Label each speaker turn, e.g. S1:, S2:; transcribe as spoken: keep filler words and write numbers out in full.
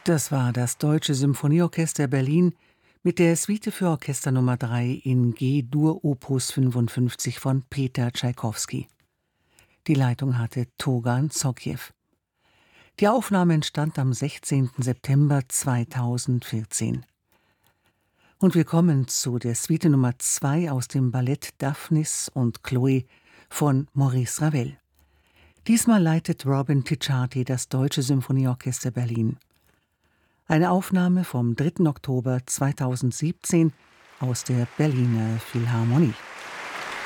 S1: Das war das Deutsche Symphonieorchester Berlin mit der Suite für Orchester Nummer drei in G-Dur Opus fünfundfünfzig von Peter Tschaikowski. Die Leitung hatte Togan Zoggjew. Die Aufnahme entstand am sechzehnten September zweitausendvierzehn. Und wir kommen zu der Suite Nummer zwei aus dem Ballett Daphnis und Chloe von Maurice Ravel. Diesmal leitet Robin Ticciati das Deutsche Symphonieorchester Berlin. Eine Aufnahme vom dritten Oktober zweitausendsiebzehn aus der Berliner Philharmonie.